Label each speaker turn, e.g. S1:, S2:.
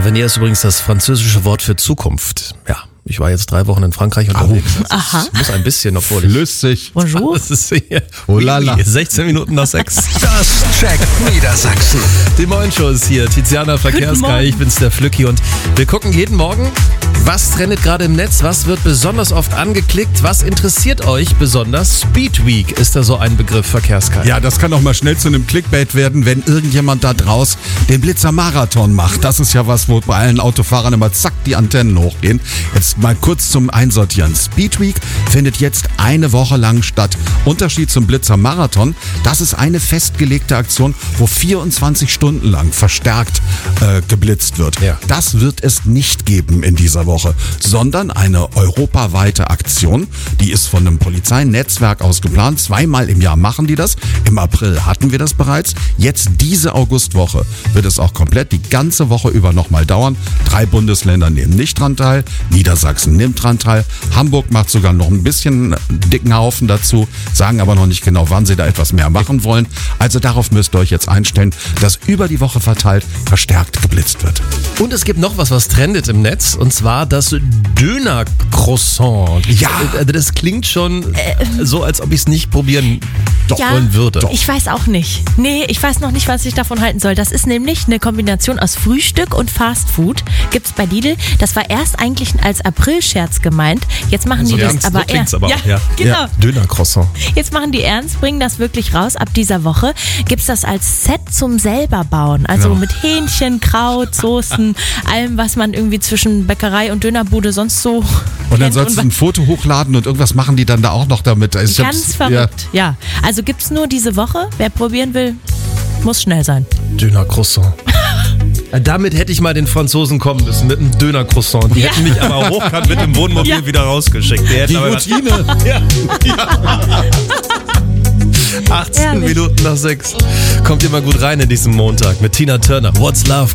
S1: Avenir ist übrigens das französische Wort für Zukunft. Ja, ich war jetzt 3 Wochen in Frankreich unterwegs.
S2: Aha.
S1: Ich muss ein bisschen, obwohl ich...
S3: Flüssig.
S2: Bonjour.
S1: Das ist hier.
S3: Oh la la.
S1: 16 Minuten nach 6.
S4: Das checkt Niedersachsen.
S1: Die Morgenshow ist hier. Tiziana Verkehrsguy, ich bin's, der Flücki. Und wir gucken jeden Morgen, was trendet gerade im Netz, was wird besonders oft angeklickt, was interessiert euch besonders. Speed Week ist da so ein Begriff, Verkehrsguy.
S3: Ja, das kann auch mal schnell zu einem Clickbait werden, wenn irgendjemand da draus den Blitzer-Marathon macht. Das ist ja was, wo bei allen Autofahrern immer zack die Antennen hochgehen. Jetzt mal kurz zum Einsortieren. Speed Week findet jetzt eine Woche lang statt. Unterschied zum Blitzer-Marathon, das ist eine festgelegte Aktion, wo 24 Stunden lang verstärkt geblitzt wird.
S1: Ja.
S3: Das wird es nicht geben in dieser Woche, sondern eine europaweite Aktion. Die ist von einem Polizeinetzwerk aus geplant. 2-mal im Jahr machen die das. Im April hatten wir das bereits. Jetzt diese Augustwoche wird es auch komplett die ganze Woche über nochmal dauern. 3 Bundesländer nehmen nicht dran teil. Niedersachsen nimmt dran teil. Hamburg macht sogar noch ein bisschen dicken Haufen dazu, sagen aber noch nicht genau, wann sie da etwas mehr machen wollen. Also darauf müsst ihr euch jetzt einstellen, dass über die Woche verteilt verstärkt geblitzt wird.
S1: Und es gibt noch was trendet im Netz, und zwar das Döner-Croissant.
S3: Ja.
S1: Das klingt schon so, als ob ich es nicht probieren
S2: Ja,
S1: wollen würde.
S2: Ich weiß auch nicht. Nee, ich weiß noch nicht, was ich davon halten soll. Das ist nämlich eine Kombination aus Frühstück und Fastfood. Gibt's bei Lidl. Das war erst eigentlich als Aprilscherz gemeint. Jetzt machen die das aber
S1: klingt's
S2: ernst.
S1: aber auch, ja.
S2: Genau.
S1: Ja, Döner-Croissant.
S2: Jetzt machen die ernst, bringen das wirklich raus. Ab dieser Woche gibt's das als Set zum selber bauen. Also mit Hähnchen, Kraut, Soßen, allem, was man irgendwie zwischen Bäckerei und Dönerbude sonst so
S3: Und dann
S2: kennt.
S3: sollst du ein Foto hochladen und irgendwas machen die dann da auch noch damit.
S2: Ganz verrückt, ja. Also gibt's nur diese Woche. Wer probieren will, muss schnell sein.
S1: Döner-Croissant. Damit hätte ich mal den Franzosen kommen müssen, mit einem Döner-Croissant. Die hätten mich aber hochkant mit dem Wohnmobil wieder rausgeschickt. Die hätten
S3: Die
S1: aber
S3: Routine.
S1: 18
S2: Ehrlich.
S1: Minuten nach 6. Kommt ihr mal gut rein in diesen Montag mit Tina Turner. What's Love